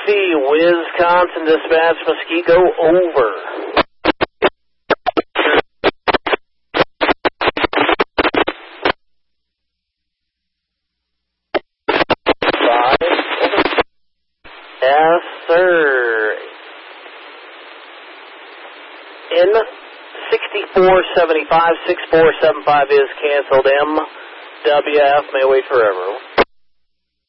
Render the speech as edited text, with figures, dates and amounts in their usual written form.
Wisconsin Dispatch, Muskego over. Yes, sir. In 6475, 6475 is canceled. MWF may wait forever.